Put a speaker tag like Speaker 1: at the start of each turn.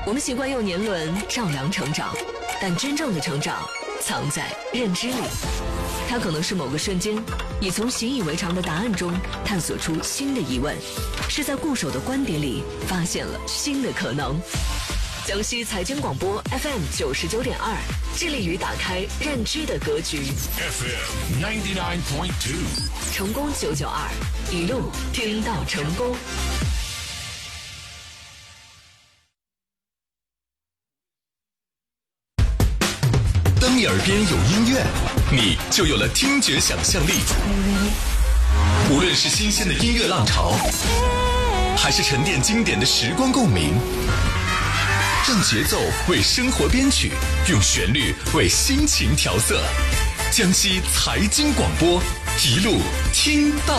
Speaker 1: 我们习惯用年轮丈量成长，但真正的成长藏在认知里。它可能是某个瞬间，你从习以为常的答案中探索出新的疑问，是在固守的观点里发现了新的可能。江西财经广播 FM 99.2，致力于打开认知的格局。
Speaker 2: FM 99.2，
Speaker 1: 成功992，一路听到成功。
Speaker 3: 当你耳边有音乐，你就有了听觉想象力。无论是新鲜的音乐浪潮，还是沉淀经典的时光共鸣，让节奏为生活编曲，用旋律为心情调色。江西财经广播，一路听到